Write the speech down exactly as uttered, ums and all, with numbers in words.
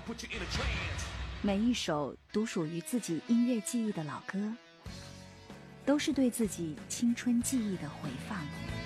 每一首独属于自己音乐记忆的老歌，都是对自己青春记忆的回放。